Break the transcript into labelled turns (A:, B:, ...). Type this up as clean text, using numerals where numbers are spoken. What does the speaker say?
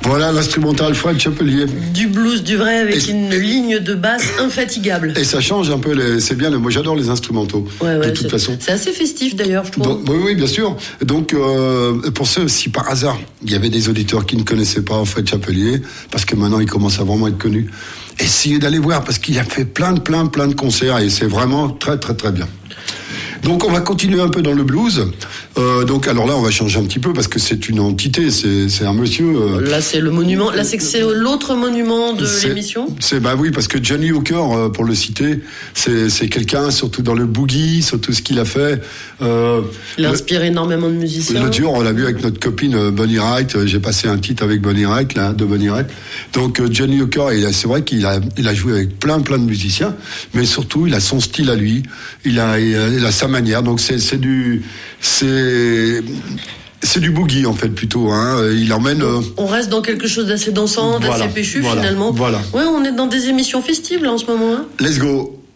A: Voilà l'instrumental Fred Chapelier.
B: Du blues, du vrai, avec une ligne de basse infatigable.
A: Et ça change un peu, c'est bien, moi j'adore les instrumentaux, de toute façon.
B: C'est assez festif d'ailleurs, je trouve.
A: Donc, oui, bien sûr. Donc, pour ceux, si par hasard, il y avait des auditeurs qui ne connaissaient pas Fred Chapelier, parce que maintenant il commence à vraiment être connu, essayez d'aller voir, parce qu'il a fait plein de concerts, et c'est vraiment très bien. Donc on va continuer un peu dans le blues. Donc alors là on va changer un petit peu parce que c'est une entité, c'est un monsieur.
B: Là c'est le monument. Là c'est l'autre monument de l'émission.
A: Bah oui, parce que Johnny Hooker, pour le citer, c'est quelqu'un surtout dans le boogie, sur tout ce qu'il a fait.
B: Il a inspiré énormément de musiciens.
A: L'autre jour on l'a vu avec notre copine Bonnie Wright. J'ai passé un titre avec Bonnie Wright de Bonnie Wright. Donc Johnny Hooker, c'est vrai qu'il a joué avec plein de musiciens, mais surtout il a son style à lui. Il a sa manière, donc c'est du boogie en fait plutôt. Il emmène.
B: On reste dans quelque chose d'assez dansant, d'assez péchu finalement.
A: Voilà.
B: Ouais, on est dans des émissions festives là en ce moment.
A: Let's go.